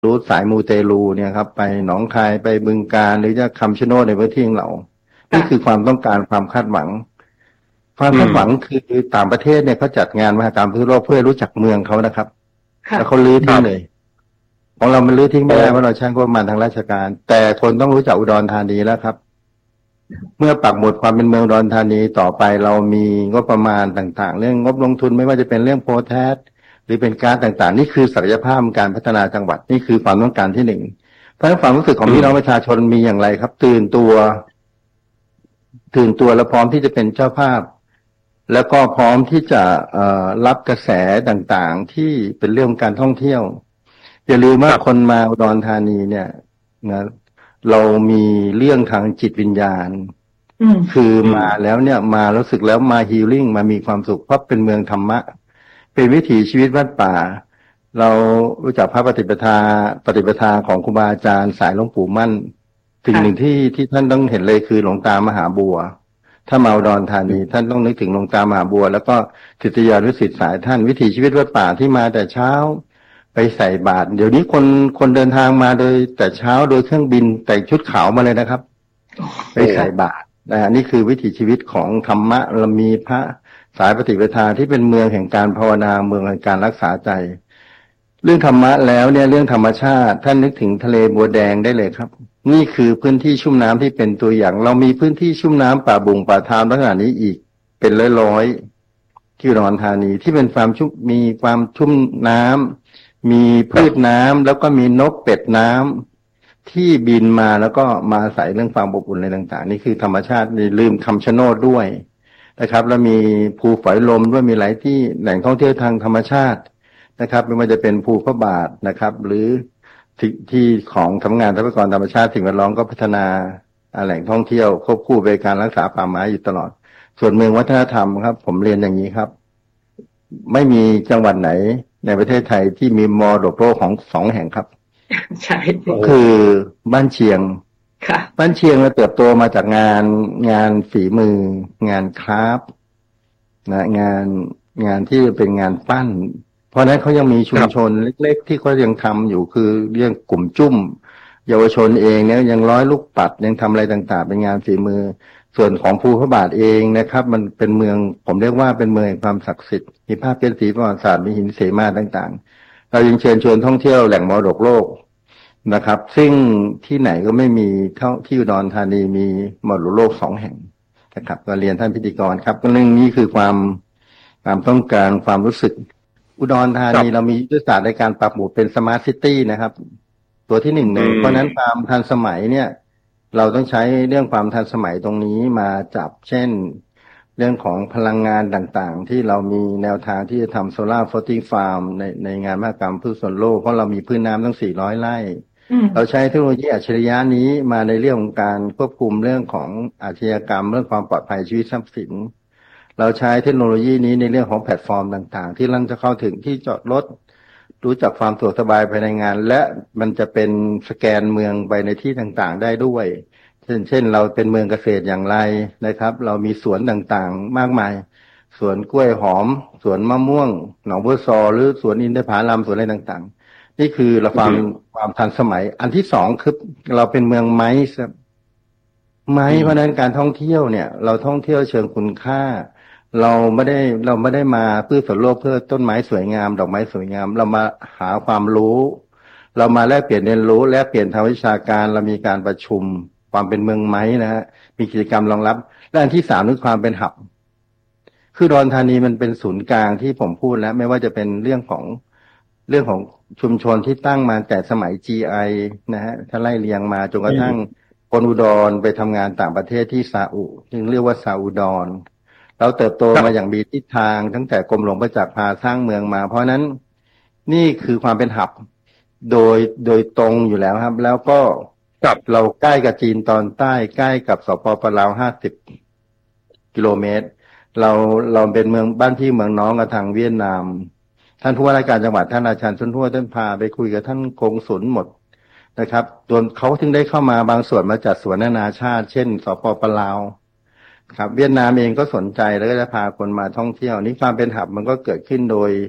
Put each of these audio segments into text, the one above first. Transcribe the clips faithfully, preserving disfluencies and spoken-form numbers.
รูทสายมูเตลูเนี่ยครับไปหนองคายไปบึงกาฬหรือจะคำชะโนดในพื้นที่ของเรานี่คือค่ะความต้องการความคาดหวังความอืมคาดหวังคือต่างประเทศเนี่ยเขาจัดงานมหกรรมทั่วโลกเพื่อให้รู้จักเมืองเขานะครับค่ะแล้วเขาลื้อครับทิ้งเลยของเรามันลื้อทิ้งโอ้ไม่ได้เพราะเราใช้งบประมาณทางราชการแต่คนต้องรู้จักอุดรธานีแล้วครับเมื่อปักหมุดความเป็นเมืองอุดรธานีต่อไปเรามีงบประมาณต่างๆเรื่องงบลงทุนไม่ว่าจะเป็นเรื่องโพแทสหรือเป็นการต่างๆนี่คือศักยภาพการพัฒนาจังหวัดนี่คือความต้องการที่หนึ่งเพราะฉะนั้นความรู้สึกของอืมพี่น้องประชาชนมีอย่างไรครับตื่นตัวตื่นตัวและพร้อมที่จะเป็นเจ้าภาพแล้วก็พร้อมที่จะเอ่อรับกระแสต่างๆที่เป็นเรื่องการท่องเที่ยวอย่าลืมคว่ารับคนมาอุดรธานีเนี่ยนะเรามีเรื่องทางจิตวิญญาณอืมคืออืมมาแล้วเนี่ยมารู้สึกแล้วมาฮีลิ่งมามีความสุขเพราะเป็นเมืองธรรมะเป็นวิถีชีวิตวัดป่าเรารู้จักพระปฏิปทาปฏิปทาของครูบาอาจารย์สายหลวงปู่มั่นสิ่งค่ะหนึ่งที่ที่ท่านต้องเห็นเลยคือหลวงตามหาบัวถ้ามาอุดรธานีท่านต้องนึกถึงหลวงตามหาบัวแล้วก็ศิษยานุศิษย์สายท่านวิถีชีวิตวัดป่าที่มาแต่เช้าไปใส่บาตรเดี๋ยวนี้คนคนเดินทางมาโดยแต่เช้าโดยเครื่องบินแต่งชุดขาวมาเลยนะครับไปโอ้ใส่บาตรนะฮะนี่คือวิถีชีวิตของธรรมะเรามีพระสายปฏิปทาที่เป็นเมืองแห่งการภาวนาเมืองแห่งการรักษาใจเรื่องธรรมะแล้วเนี่ยเรื่องธรรมชาติท่านนึกถึงทะเลบัวแดงได้เลยครับนี่คือพื้นที่ชุ่มน้ำที่เป็นตัวอย่างเรามีพื้นที่ชุ่มน้ำป่าบุงป่าทามลักษณะนี้อีกเป็นร้อยๆที่อุดรธานีที่เป็นความชุ่มมีความชุ่มน้ำมีพืชน้ำแล้วก็มีนกเป็ดน้ำที่บินมาแล้วก็มาอาศัยเรื่องความอบอุ่นอะไรต่างๆนี่คือธรรมชาตินี่ลืมคำชะโนดด้วยนะครับแล้วมีภูฝอยลมด้วยมีหลายที่แหล่งท่องเที่ยวทางธรรมชาตินะครับไม่ว่าจะเป็นภูพระบาทนะครับหรือที่ที่ของสำนักงานทรัพยากรธรรมชาติสิ่งแวดล้อมก็พัฒนาแหล่งท่องเที่ยวควบคู่ไปการรักษาป่าไม้อยู่ตลอดส่วนเมืองวัฒนธรรมครับผมเรียนอย่างนี้ครับไม่มีจังหวัดไหนในประเทศไทยที่มีมรดกโลกของสองแห่งครับใช่โอ้คือบ้านเชียงค่ะบ้านเชียงเราเติบโตมาจากงานงานฝีมืองานคราฟต์นะงานงานที่เป็นงานปั้นเพราะฉะนั้นเขายังมีชุครับมชนเล็กๆที่เขายังทำอยู่คือเรื่องกลุ่มจุ้มเยาวชนเองเนี่ยยังร้อยลูกปัดยังทำอะไรต่างๆเป็นงานฝีมือส่วนของภูพระบาทเองนะครับมันเป็นเมืองผมเรียกว่าเป็นเมืองแห่งความศักดิ์สิทธิ์มีภาพเกศรีประวัติศาสตร์มีหินเสมาต่างๆเรายังเชิญชวนท่องเที่ยวแหล่งมรดกโลกนะครับซึ่งที่ไหนก็ไม่มีเท่าที่อุดรธานีมีมรดกโลกสองแห่งนะครับก็เรียนท่านพิธีกรครับก็เรื่องนี้คือความความต้องการความรู้สึกอุดรธาครับนีเรามียุทธศาสตร์ในการปรับหมู่เป็นสมาร์ทซิตี้นะครับตัวที่หนึ่งเลอืยเพราะฉะนั้นคมวามทันสมัยเนี่ยเราต้องใช้เรื่องความทันสมัยตรงนี้มาจับเช่นเรื่องของพลังงานต่างๆที่เรามีแนวทางที่จะทำโซลาร์ฟลอตติ้งฟาร์มในในงานมหกรรมพืชสวนโลกเพราะเรามีพื้นน้ำตั้งสี่ร้อยไร่อืมเราใช้เทคโนโลยีอัจฉริยะนี้มาในเรื่องของการควบคุมเรื่องของอาชญากรรมเรื่องความปลอดภัยชีวิตทรัพย์สินเราใช้เทคโนโลยีนี้ในเรื่องของแพลตฟอร์มต่างๆที่เราจะเข้าถึงที่จอดรถรู้จักความสะดวกสบายภายในงานและมันจะเป็นสแกนเมืองไปในที่ต่างๆได้ด้วยเช่นเช่นเราเป็นเมืองเกษตรอย่างไรนะครับเรามีสวนต่างๆมากมายสวนกล้วยหอมสวนมะม่วงหนองบัวซอหรือสวนอินทผลัมสวนอะไรต่างๆนี่คือเราความอืมความทันสมัยอันที่สองคือเราเป็นเมืองไม้ครับไม้อืมเพราะฉะนั้นการท่องเที่ยวเนี่ยเราท่องเที่ยวเชิงคุณค่าเราไม่ได้เราไม่ได้มาเพื่อส่วนโลกเพื่อต้นไม้สวยงามดอกไม้สวยงามเรามาหาความรู้เรามาแลกเปลี่ยนเรียนรู้แลกเปลี่ยนทางวิชาการเรามีการประชุมความเป็นเมืองไม้นะฮะมีกิจกรรมรองรับและอันที่สามคือความเป็นหับ คืออุดรธานีมันเป็นศูนย์กลางที่ผมพูดแล้วไม่ว่าจะเป็นเรื่องของเรื่องของชุมชนที่ตั้งมาแต่สมัย จี ไอ นะฮะถ้าไล่เรียงมาจนกอืระทั่งมคนอุดรไปทำงานต่างประเทศที่ซาอุจึงเรียกว่าซาอุดรเราเติบโตครับมาอย่างมีทิศทางตั้งแต่กรมหลวงประจักษ์พาสร้างเมืองมา เพราะนั้นนี่คือความเป็นหับโดยโดยตรงอยู่แล้วครับแล้วก็ครับเราใกล้กับจีนตอนใต้ใกล้กับสปปลาวห้าสิบกิโลเมตร เราเราเป็นเมืองบ้านพี่เมืองน้องกับทางเวียดนามท่านผู้ว่าราชการจังหวัดท่านอาจารย์ชนทั่วท่านพาไปคุยกับท่านกงสุลหมดนะครับจนเขาถึงได้เข้ามาบางส่วนมาจัดสวนนานาชาติเช่นสปปลาวครับเวียดนามเองก็สนใจแล้วก็จะพาคนมาท่องเที่ยวนี่ความเป็นหับมันก็เกิดขึ้นโดย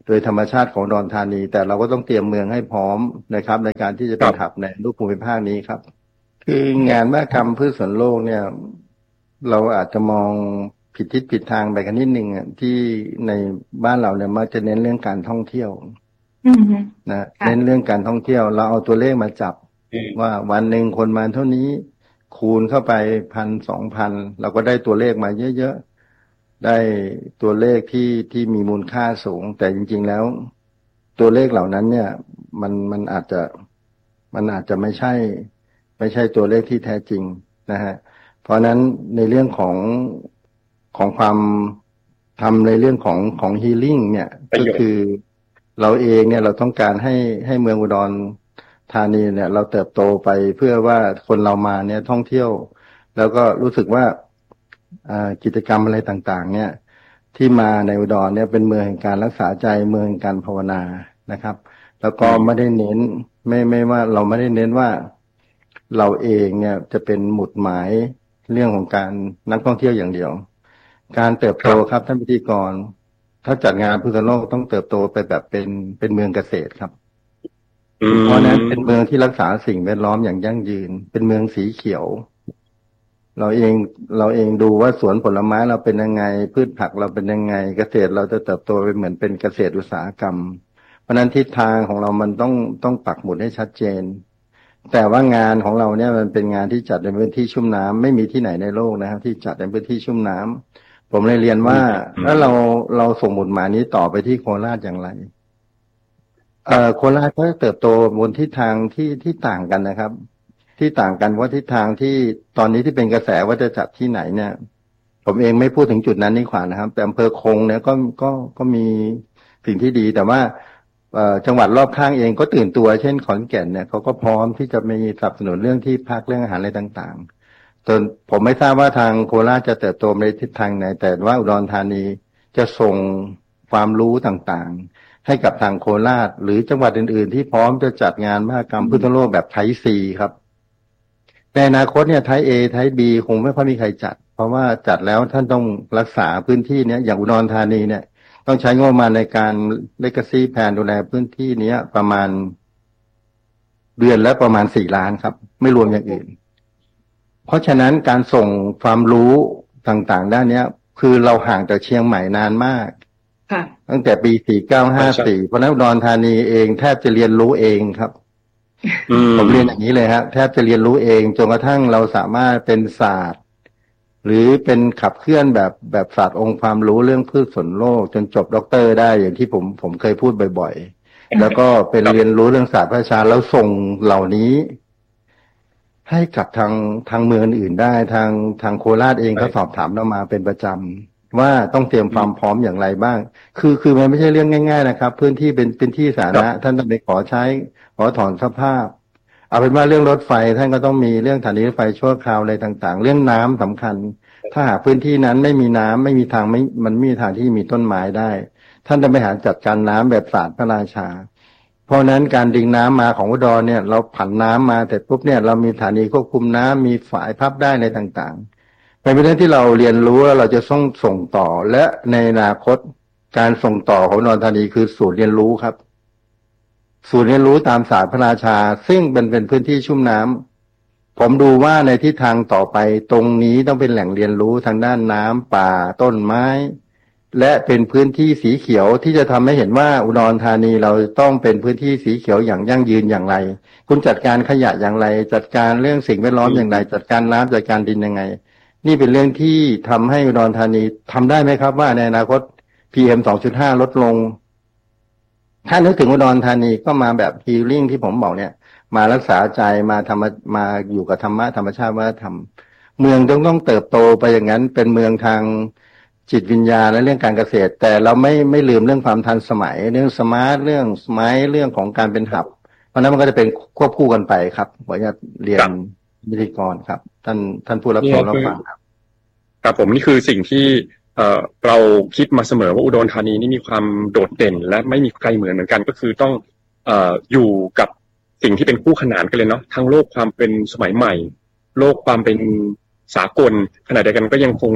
โดยธรรมชาติของอุดรธานีแต่เราก็ต้องเตรียมเมืองให้พร้อมนะครับในการที่จะเป็นหับในรูปภูมิภาคนี้ครับคืองานมหกรรมพืชสวนโลกเนี่ยเราอาจจะมองผิดทิศผิดทางไปกันนิดนึงอ่ะที่ในบ้านเราเนี่ยมักจะเน้นเรื่องการท่องเที่ยวนะเน้นเรื่องการท่องเที่ยวเราเอาตัวเลขมาจับว่าวันหนึ่งคนมาเท่านี้คูณเข้าไปพันสองพันเราก็ได้ตัวเลขมาเยอะๆได้ตัวเลขที่ที่มีมูลค่าสูงแต่จริงๆแล้วตัวเลขเหล่านั้นเนี่ยมันมันอาจจะมันอาจจะไม่ใช่ไม่ใช่ตัวเลขที่แท้จริงนะฮะเพราะนั้นในเรื่องของของความทำในเรื่องของของฮีลิ่งเนี่ยก็คือเราเองเนี่ยเราต้องการให้ให้เมืองอุดรธานีเนี่ยเราเติบโตไปเพื่อว่าคนเรามาเนี่ยท่องเที่ยวแล้วก็รู้สึกว่ากิจกรรมอะไรต่างๆเนี่ยที่มาในอุดรเนี่ยเป็นเมืองแห่งการรักษาใจเมืองแห่งการภาวนานะครับแล้วก็ไม่ได้เน้นไม่ไม่ว่าเราไม่ได้เน้นว่าเราเองเนี่ยจะเป็นหมุดหมายเรื่องของการนักท่องเที่ยวอย่างเดียวการเติบโตครับท่านพิธีกรถ้าจัดงานพุทธโลกต้องเติบโตไปแบบเป็นเป็นเมืองเกษตรครับเพราะนั้นเป็นเมืองที่รักษาสิ่งแวดล้อมอย่างยั่งยืนเป็นเมืองสีเขียวเราเองเราเองดูว่าสวนผลไม้เราเป็นยังไงพืชผักเราเป็นยังไงเกษตรเราจะเติบโตไปเหมือนเป็นเกษตรอุตสาหกรรมเพราะนั้นทิศทางของเรามันต้องต้องปักหมุดให้ชัดเจนแต่ว่างานของเราเนี่ยมันเป็นงานที่จัดในพื้นที่ชุ่มน้ำไม่มีที่ไหนในโลกนะครับที่จัดในพื้นที่ชุ่มน้ำผมเลยเรียนว่าแล้วเราเราส่งหมุดหมายนี้ต่อไปที่โคราชอย่างไรเอ่อโคราชก็เติบโตบนทิศทางที่ที่ต่างกันนะครับที่ต่างกันว่าทิศทางที่ตอนนี้ที่เป็นกระแสว่าจะจัดที่ไหนเนี่ยผมเองไม่พูดถึงจุดนั้นนี่ขวานะครับแต่อำเภอคงเนี่ยก็ก็ก็มีสิ่งที่ดีแต่ว่าจังหวัดรอบข้างเองก็ตื่นตัวเช่นขอนแก่นเนี่ยเขาก็พร้อมที่จะมีสนับสนุนเรื่องที่พักเรื่องอาหารอะไรต่างๆจนผมไม่ทราบว่าทางโคราชจะเติบโตในทิศทางไหนแต่ว่าอุดรธานีจะส่งความรู้ต่างๆให้กับทางโคราชหรือจังหวัดอื่นๆที่พร้อมจะจัดงานมหกรรมพุทธโลกแบบไทยซีครับในอนาคตเนี่ยไทยเอไทยบีคงไม่ค่อยมีใครจัดเพราะว่าจัดแล้วท่านต้องรักษาพื้นที่เนี้ยอย่างอุดรธานีเนี่ยต้องใช้งบประมาณในการ legacy plan ดูแลพื้นที่นี้ประมาณเดือนละประมาณสี่ล้านครับไม่รวมอย่างอื่นเพราะฉะนั้นการส่งความรู้ต่างๆด้านนี้คือเราห่างจากเชียงใหม่นานมากตั้งแต่ปีสี่เก้าห้าสี่เพราะนั้นอุดรธานีเองแทบจะเรียนรู้เองครับผมเรียนอย่างนี้เลยฮะแทบจะเรียนรู้เองจนกระทั่งเราสามารถเป็นศาสตร์หรือเป็นขับเคลื่อนแบบแบบศาสตร์องค์ความรู้เรื่องพืชสวนโลกจนจบด็อกเตอร์ได้อย่างที่ผมผมเคยพูดบ่อยๆแล้วก็เป็นเรียนรู้เรื่องศาสตร์พระราชาแล้วส่งเหล่านี้ให้กับทางทางเมืองอื่นได้ทางทางโคราชเองเขาสอบถามเรามาเป็นประจำว่าต้องเตรียมความพร้อมอย่างไรบ้างคือคือมันไม่ใช่เรื่องง่ายๆนะครับพื้นที่เป็นเป็นที่สาธารณะท่านต้องไปขอใช้ขอถอนสภาพเอาเป็นว่าเรื่องรถไฟท่านก็ต้องมีเรื่องสถานีรถไฟชั่วคราวอะไรต่างๆเรื่องน้ำสำคัญถ้าหากพื้นที่นั้นไม่มีน้ำไม่มีทางไม่มันไม่มีทางที่มีต้นไม้ได้ท่านจะไปหาจัดการน้ำแบบศาสตร์พระราชาเพราะนั้นการดึงน้ำมาของอุดรเนี่ยเราผันน้ำมาแต่ปุ๊บเนี่ยเรามีสถานีควบคุมน้ำมีฝายพับได้ในต่างๆเป็นเรื่องที่เราเรียนรู้แล้วเราจะต้องส่งต่อและในอนาคตการส่งต่อของอุดรธานีคือศูนย์เรียนรู้ครับศูนย์เรียนรู้ตามศาสตร์พระราชาซึ่งเป็นเป็นพื้นที่ชุ่มน้ำผมดูว่าในทิศทางต่อไปตรงนี้ต้องเป็นแหล่งเรียนรู้ทางด้านน้ำป่าต้นไม้และเป็นพื้นที่สีเขียวที่จะทำให้เห็นว่าอุดรธานีเราต้องเป็นพื้นที่สีเขียวอย่างยั่งยืนอย่างไรคุณจัดการขยะอย่างไรจัดการเรื่องสิ่งแวดล้อมอย่างไรจัดการน้ำจัดการดินยังไงนี่เป็นเรื่องที่ทำให้อุดรธานีทำได้ไหมครับว่าในอนาคต พี เอ็ม สองจุดห้า ลดลงถ้านึกถึงอุดรธานีก็มาแบบฮีลิ่งที่ผมบอกเนี่ยมารักษาใจมาทำมาอยู่กับธรรมะธรรมชาติวัฒนธรรมเมืองต้องต้องเติบโตไปอย่างนั้นเป็นเมืองทางจิตวิญญาณและเรื่องการเกษตรแต่เราไม่ไม่ลืมเรื่องความทันสมัยเรื่องสมาร์ทเรื่องสมัยเรื่องของการเป็นหับเพราะนั้นมันก็จะเป็นควบคู่กันไปครับขออนุญาตเรียนวิธีกรครับท่านท่านผู้รับชมรับฟังครับครับผมนี่คือสิ่งที่เอ่อเราคิดมาเสมอว่าอุดรธานีนี่มีความโดดเด่นและไม่มีใครเหมือนเหมือนกันก็คือต้องเอ่ออยู่กับสิ่งที่เป็นคู่ขนานกันเลยเนาะทั้งโลกความเป็นสมัยใหม่โลกความเป็นสากลขณะเดียวกันก็ยังคง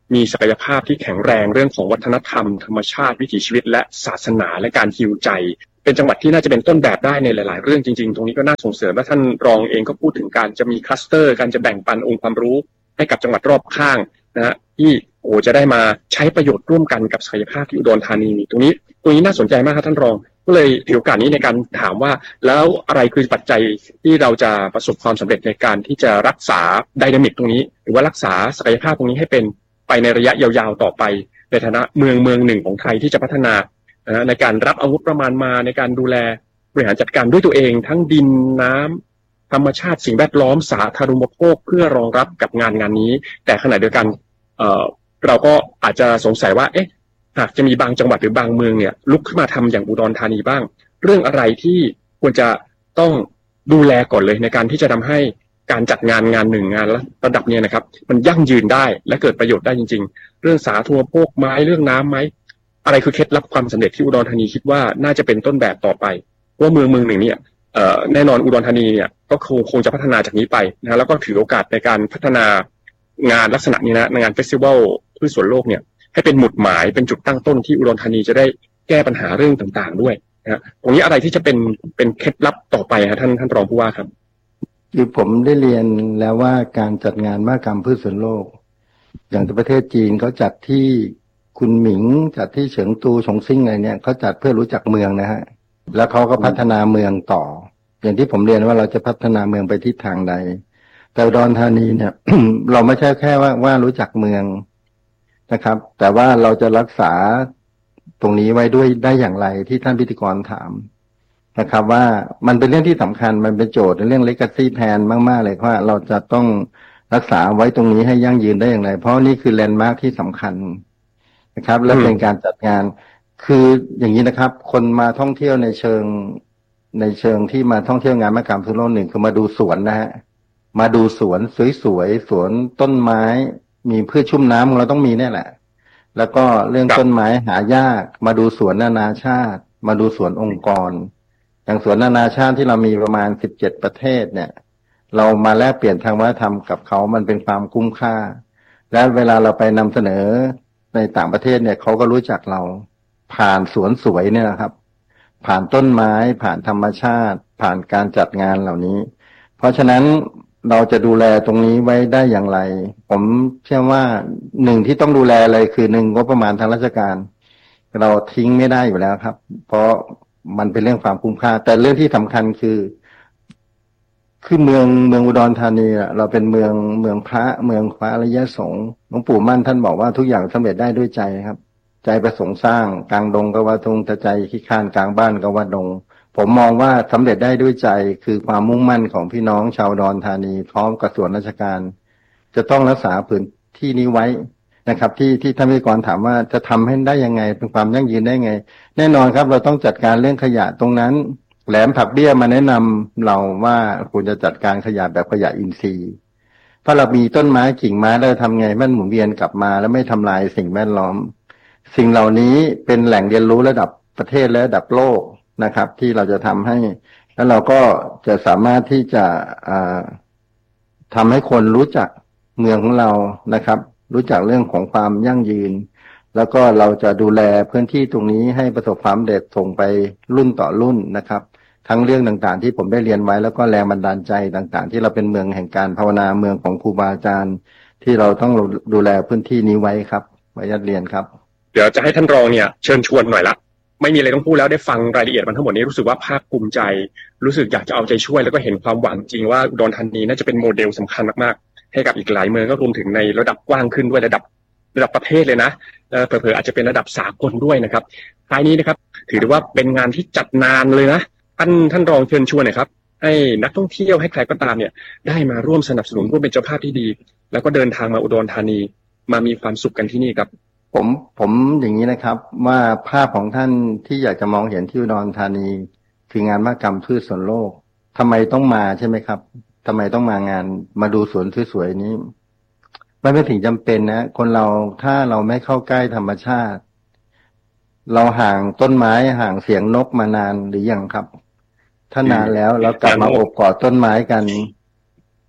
มีศักยภาพที่แข็งแรงเรื่องของวัฒนธรรมธรรมชาติวิถีชีวิตและศาสนาและการฮีลใจเป็นจังหวัดที่น่าจะเป็นต้นแบบได้ในหลายๆเรื่องจริงๆตรงนี้ก็น่าส่งเสริมและท่านรองเองก็พูดถึงการจะมีคลัสเตอร์การจะแบ่งปันองค์ความรู้ให้กับจังหวัดรอบข้างนะฮะที่โอ้จะได้มาใช้ประโยชน์ร่วมกันกับศักยภาพที่อุดรธานีตรงนี้ตรงนี้น่าสนใจมากครับท่านรองก็เลยถือโอกาสนี้ในการถามว่าแล้วอะไรคือปัจจัยที่เราจะประสบความสำเร็จในการที่จะรักษาไดนามิกตรงนี้หรือว่ารักษาศักยภาพตรงนี้ให้เป็นไปในระยะยาวๆต่อไปในฐานะเมืองเมืองหนึ่งของไทยที่จะพัฒนาในการรับอาวุธประมาณมาในการดูแลบริหารจัดการด้วยตัวเองทั้งดินน้ำธรรมชาติสิ่งแวดล้อมสาธารณูปโภคเพื่อรองรับกับงานงานนี้แต่ขณะเดียวกันเอ่อเราก็อาจจะสงสัยว่าเอ๊ะหากจะมีบางจังหวัดหรือบางเมืองเนี่ยลุกขึ้นมาทำอย่างอุดรธานีบ้างเรื่องอะไรที่ควรจะต้องดูแลก่อนเลยในการที่จะทำให้การจัดงานงานหนึ่งงานระดับเนี้ยนะครับมันยั่งยืนได้และเกิดประโยชน์ได้จริงๆเรื่องสาธารณูปโภคไม้เรื่องน้ำไหมอะไรคือเคล็ดลับความสำเร็จที่อุดรธานีคิดว่าน่าจะเป็นต้นแบบต่อไปว่าเมืองเมืองหนึ่งเนี่ยแน่นอนอุดรธานีเนี่ยก็คงคงจะพัฒนาจากนี้ไปนะแล้วก็ถือโอกาสในการพัฒนางานลักษณะนี้นะงานเฟสติวัลพืชสวนโลกเนี่ยให้เป็นหมุดหมายเป็นจุดตั้งต้นที่อุดรธานีจะได้แก้ปัญหาเรื่องต่างๆด้วยนะตรงนี้อะไรที่จะเป็นเป็นเคล็ดลับต่อไปฮะท่านท่านรองผู้ว่าครับคือผมได้เรียนแล้วว่าการจัดงานมหกรรมพืชสวนโลกอย่างที่ประเทศจีนเขาจัดที่คุณหมิงจัดที่เฉิงตูฉงซิ่งอะไรเนี่ยเขาจัดเพื่อรู้จักเมืองนะฮะแล้วเขาก็พัฒนาเมืองต่ออย่างที่ผมเรียนว่าเราจะพัฒนาเมืองไปทิศทางใดแต่อุดรธานีเนี่ย เราไม่ใช่แค่ว่าว่ารู้จักเมืองนะครับแต่ว่าเราจะรักษาตรงนี้ไว้ด้วยได้อย่างไรที่ท่านพิธีกรถามนะครับว่ามันเป็นเรื่องที่สำคัญมันเป็นโจทย์ในเรื่อง legacy plan มากๆเลยว่าเราจะต้องรักษาไว้ตรงนี้ให้ยั่งยืนได้อย่างไรเพราะนี่คือแลนด์มาร์คที่สำคัญนะครับและเป็นการจัดงานคืออย่างนี้นะครับคนมาท่องเที่ยวในเชิงในเชิงที่มาท่องเที่ยวงานมหกรรมพืชโลกหนึ่งคือมาดูสวนนะฮะมาดูสวนสวยๆสวนต้นไม้มีพืชชุ่มน้ำเราต้องมีเนี่ยแหละแล้วก็เรื่องต้นไม้หายากมาดูสวนนานาชาติมาดูสวนองค์กรอย่างสวนนานาชาติที่เรามีประมาณสิบเจ็ดประเทศเนี่ยเรามาแลกเปลี่ยนทางวัฒนธรรมกับเขามันเป็นความคุ้มค่าและเวลาเราไปนำเสนอในต่างประเทศเนี่ยเขาก็รู้จักเราผ่านสวนสวยเนี่ยนะครับผ่านต้นไม้ผ่านธรรมชาติผ่านการจัดงานเหล่านี้เพราะฉะนั้นเราจะดูแลตรงนี้ไว้ได้อย่างไรผมเชื่อว่าหนึ่งที่ต้องดูแลเลยคือหนึ่งงบประมาณทางราชการเราทิ้งไม่ได้อยู่แล้วครับเพราะมันเป็นเรื่องความคุ้มค่าแต่เรื่องที่สำคัญคือคือเมืองเมืองอุดรธานีเราเป็นเมืองเมืองพระเมืองพระอริยสงฆ์หลวงปู่มั่นท่านบอกว่าทุกอย่างสำเร็จได้ด้วยใจครับใจประสงค์สร้างกลางดงก็ว่าตรงแต่ใจขี้ข้านกลางบ้านก็ว่าดงผมมองว่าสำเร็จได้ด้วยใจคือความมุ่งมั่นของพี่น้องชาวอุดรธานีพร้อมกับส่วนราชการจะต้องรักษาพื้นที่นี้ไว้นะครับที่ที่ท่านพิธีกรถามว่าจะทำให้ได้ยังไงเป็นความยั่งยืนได้ไงแน่นอนครับเราต้องจัดการเรื่องขยะตรงนั้นแหลมผักเบี้ยมาแนะนำเราว่าควรจะจัดการขยะแบบขยะอินทรีย์เพราะเรามีต้นไม้กิ่งไม้แล้วทำไงมันหมุนเวียนกลับมาแล้วไม่ทำลายสิ่งแวดล้อมสิ่งเหล่านี้เป็นแหล่งเรียนรู้ระดับประเทศและระดับโลกนะครับที่เราจะทำให้แล้วเราก็จะสามารถที่จะทำให้คนรู้จักเมืองของเรานะครับรู้จักเรื่องของความยั่งยืนแล้วก็เราจะดูแลพื้นที่ตรงนี้ให้ประสบความสำเร็จส่งไปรุ่นต่อรุ่นนะครับทั้งเรื่องต่างๆที่ผมได้เรียนไว้แล้วก็แรงบันดาลใจต่างๆที่เราเป็นเมืองแห่งการภาวนาเมืองของครูบาอาจารย์ที่เราต้องดูแลพื้นที่นี้ไว้ครับขออนุญาตเรียนครับเดี๋ยวจะให้ท่านรองเนี่ยเชิญชวนหน่อยละไม่มีอะไรต้องพูดแล้วได้ฟังรายละเอียดมันทั้งหมดนี้รู้สึกว่าภาคภูมิใจรู้สึกอยากจะเอาใจช่วยแล้วก็เห็นความหวังจริงว่าอุดรธานีน่าจะเป็นโมเดลสำคัญมากๆให้กับอีกหลายเมืองก็รวมถึงในระดับกว้างขึ้นด้วยระดับระดับประเทศเลยนะเผลอๆอาจจะเป็นระดับสากลด้วยนะครับท้ายนี้นะครับถือว่าเป็นงานที่จัดนานเลยนะท่านท่านรองเชิญชวนหน่อยครับให้นักท่องเที่ยวให้ใครก็ตามเนี่ยได้มาร่วมสนับสนุนร่วมเป็นเจ้าภาพที่ดีแล้วก็เดินทางมาอุดรธานีมามีความสุขกันที่นี่ครับผมผมอย่างนี้นะครับว่าภาพของท่านที่อยากจะมองเห็นที่อุดรธานีคืองานมหกรรมพืชสวนโลกทำไมต้องมาใช่ไหมครับทำไมต้องมางานมาดูสวนสวยๆนี้ไม่เป็นสิ่งจำเป็นนะคนเราถ้าเราไม่เข้าใกล้ธรรมชาติเราห่างต้นไม้ห่างเสียงนกมานานหรือยังครับถ้านานแล้วเรากลับมาโอบกอดต้นไม้กัน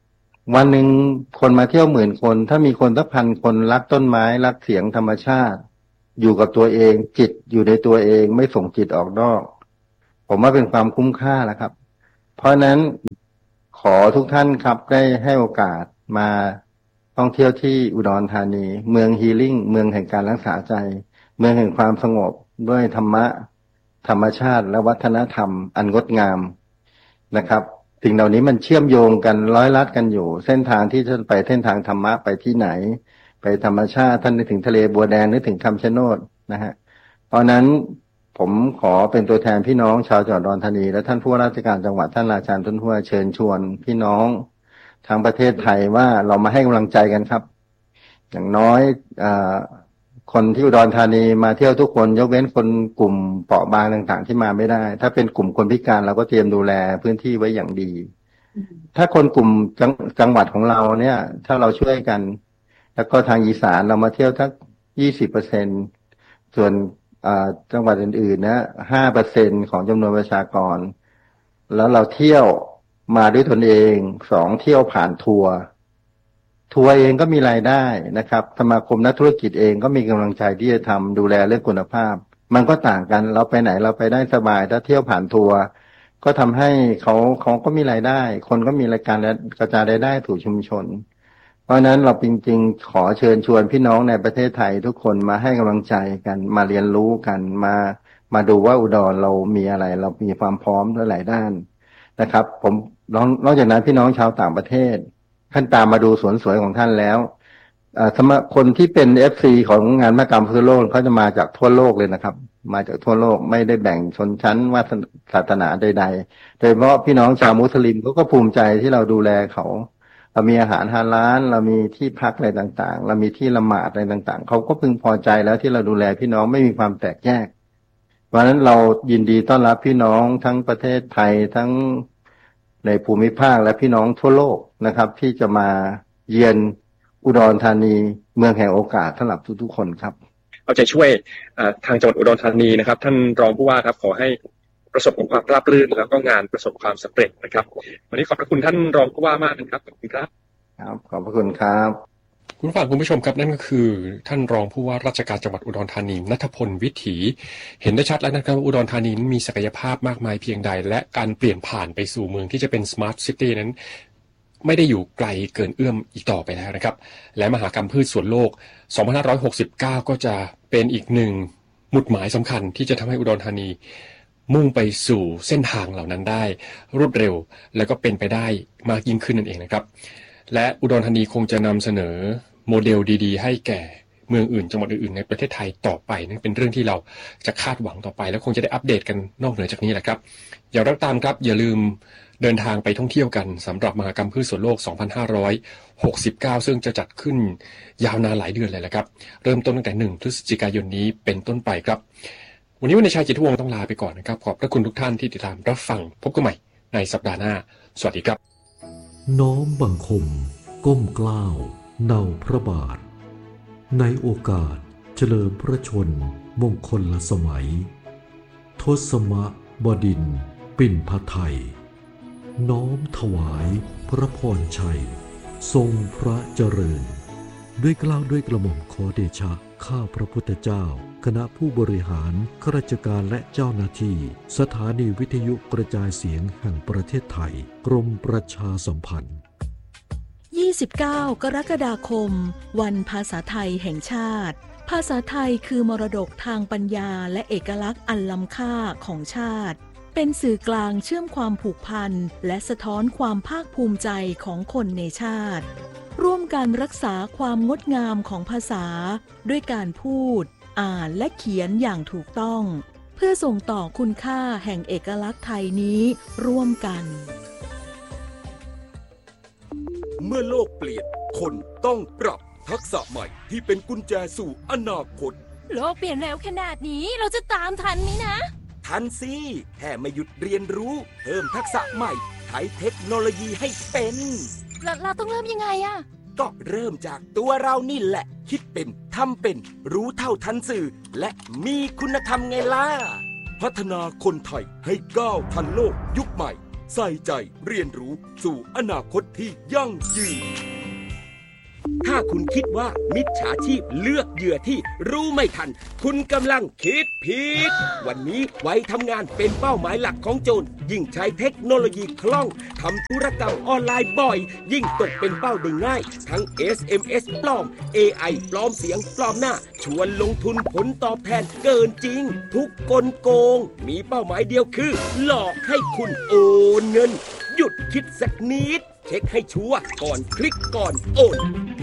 วันหนึ่งคนมาเที่ยวหมื่นคนถ้ามีคนสักพันคนรักต้นไม้รักเสียงธรรมชาติอยู่กับตัวเองจิตอยู่ในตัวเองไม่ส่งจิตออกนอกผมว่าเป็นความคุ้มค่าแล้วครับเพราะนั้นขอทุกท่านครับได้ให้โอกาสมาท่องเที่ยวที่อุดรธานีเมืองฮีลิ่งเมืองแห่งการรักษาใจเมืองแห่งความสงบด้วยธรรมะธรรมชาติและวัฒนธรรมอันงดงามนะครับสิ่งเหล่านี้มันเชื่อมโยงกันร้อยลัดกันอยู่เส้นทางที่จะไปเส้นทางธรรมะไปที่ไหนไปธรรมชาติท่านนึกถึงทะเลบัวแดงนึกถึงคำชะโนดนะฮะเพราะนั้นผมขอเป็นตัวแทนพี่น้องชาวจังหวัดอุดรธานีและท่านผู้ว่าราชการจังหวัดท่านราชาญต้นหัวเชิญชวนพี่น้องทางประเทศไทยว่าเรามาให้กำลังใจกันครับอย่างน้อยอ่าคนที่อุดรธานีมาเที่ยวทุกคนยกเว้นคนกลุ่มเปราะบางต่างๆที่มาไม่ได้ถ้าเป็นกลุ่มคนพิการเราก็เตรียมดูแลพื้นที่ไว้อย่างดีถ้าคนกลุ่มจังจังหวัดของเราเนี่ยถ้าเราช่วยกันแล้วก็ทางอีสานเรามาเที่ยวทักยี่สิบเปอร์เซ็นต์ส่วนจังหวัดอื่นๆนะห้าเปอร์เซ็นต์ของจำนวนประชากรแล้วเราเที่ยวมาด้วยตนเองสองเที่ยวผ่านทัวร์ทัวร์เองก็มีรายได้นะครับสมาคมนักธุรกิจเองก็มีกำลังใจที่จะทำดูแลเรื่องคุณภาพมันก็ต่างกันเราไปไหนเราไปได้สบายถ้าเที่ยวผ่านทัวร์ก็ทำให้เขาเขาก็มีรายได้คนก็มีรายการกระจายรายได้สู่ชุมชนเพราะฉะนั้นเราจริงๆขอเชิญชวนพี่น้องในประเทศไทยทุกคนมาให้กำลังใจกันมาเรียนรู้กันมามาดูว่าอุดรเรามีอะไรเรามีความพร้อมหลายด้านนะครับผมนอกจากนั้นพี่น้องชาวต่างประเทศท่านตามมาดูสวนสวยของท่านแล้วสำหรับคนที่เป็น เอฟ ซี ของงานมหกรรมพุทธโลกเขาจะมาจากทั่วโลกเลยนะครับมาจากทั่วโลกไม่ได้แบ่งชนชั้นว่าศาสนาใดๆโดยเฉพาะพี่น้องชาวมุสลิมเขาก็ภูมิใจที่เราดูแลเขาเรามีอาหารฮาลาลเรามีที่พักอะไรต่างๆเรามีที่ละหมาดอะไรต่างๆเขาก็พึงพอใจแล้วที่เราดูแลพี่น้องไม่มีความแตกแยกเพราะฉะนั้นเรายินดีต้อนรับพี่น้องทั้งประเทศไทยทั้งในภูมิภาคและพี่น้องทั่วโลกนะครับที่จะมาเยือนอุดรธานีเมืองแห่งโอกาสสำหรับทุกๆคนครับเอาใจช่วยทางจังหวัดอุดรธานีนะครับท่านรองผู้ว่าครับขอให้ประสบความราบรื่นแล้วก็งานประสบความสำเร็จนะครับวันนี้ขอบพระคุณท่านรองผู้ว่ามากนะครับขอบคุณครับครับขอบพระคุณครับคุณผู้ฟังคุณผู้ชมครับนั่นก็คือท่านรองผู้ว่าราชการจังหวัดอุดรธานีณัฐพลวิถีเห็นได้ชัดแล้วนะครับอุดรธานีมีศักยภาพมากมายเพียงใดและการเปลี่ยนผ่านไปสู่เมืองที่จะเป็นสมาร์ทซิตี้นั้นไม่ได้อยู่ไกลเกินเอื้อมอีกต่อไปแล้วนะครับและมหกรรมพืชสวนโลกสองพันห้าร้อยหกสิบเก้าก็จะเป็นอีกหนึ่งหมุดหมายสำคัญที่จะทำให้อุดรธานีมุ่งไปสู่เส้นทางเหล่านั้นได้รวดเร็วและก็เป็นไปได้มากยิ่งขึ้นนั่นเองนะครับและอุดรธานีคงจะนำเสนอโมเดลดีๆให้แก่เมืองอื่นจังหวัดอื่นๆในประเทศไทยต่อไปนั่นเป็นเรื่องที่เราจะคาดหวังต่อไปและคงจะได้อัปเดตกันนอกเหนือจากนี้แหละครับอย่างไรก็ตามครับอย่าลืมเดินทางไปท่องเที่ยวกันสำหรับมหกรรมพืชสวนโลกสองพันห้าร้อยหกสิบเก้าซึ่งจะจัดขึ้นยาวนานหลายเดือนเลยแหละครับเริ่มต้นตั้งแต่หนึ่งพฤศจิกายนนี้เป็นต้นไปครับวันนี้วันในชายจิตวงศ์ต้องลาไปก่อนนะครับขอบพระคุณทุกท่านที่ติดตามรับฟังพบกันใหม่ในสัปดาห์หน้าสวัสดีครับน้อมบังคมก้มเกล้าเนาพระบาทในโอกาสเฉลิมพระชนมงคลละสมัยทศมบดินทร์ปิ่นพไทยน้อมถวายพระพรชัยทรงพระเจริญด้วยเกล้าด้วยกระหม่อมขอเดชะข้าพระพุทธเจ้าคณะผู้บริหารข้าราชการและเจ้าหน้าที่สถานีวิทยุกระจายเสียงแห่งประเทศไทยกรมประชาสัมพันธ์ยี่สิบเก้ากรกฎาคมวันภาษาไทยแห่งชาติภาษาไทยคือมรดกทางปัญญาและเอกลักษณ์อันล้ำค่าของชาติเป็นสื่อกลางเชื่อมความผูกพันและสะท้อนความภาคภูมิใจของคนในชาติร่วมกันรักษาความงดงามของภาษาด้วยการพูดอ่านและเขียนอย่างถูกต้องเพื่อส่งต่อคุณค่าแห่งเอกลักษณ์ไทยนี้ร่วมกันเมื่อโลกเปลี่ยนคนต้องปรับทักษะใหม่ที่เป็นกุญแจสู่อนาคตโลกเปลี่ยนเร็วขนาดนี้เราจะตามทันไหมนะทันสิแค่ไม่หยุดเรียนรู้เพิ่มทักษะใหม่ใช้เทคโนโลยีให้เป็นเราเราต้องเริ่มยังไงอะก็เริ่มจากตัวเรานี่แหละคิดเป็นทำเป็นรู้เท่าทันสื่อและมีคุณธรรมไงล่ะพัฒนาคนไทยให้ก้าวทันโลกยุคใหม่ใส่ใจเรียนรู้สู่อนาคตที่ยั่งยืนถ้าคุณคิดว่ามิจฉาชีพเลือกเหยื่อที่รู้ไม่ทันคุณกำลังคิดผิดวันนี้วัยทำงานเป็นเป้าหมายหลักของโจรยิ่งใช้เทคโนโลยีคล่องทำธุรกรรมออนไลน์บ่อยยิ่งตกเป็นเป้าได้ง่ายทั้ง เอส เอ็ม เอส ปลอม เอ ไอ ปลอมเสียงปลอมหน้าชวนลงทุนผลตอบแทนเกินจริงทุกกลโกงมีเป้าหมายเดียวคือหลอกให้คุณโอนเงินหยุดคิดสักนิดเช็คให้ชัวร์ก่อนคลิกก่อนโอน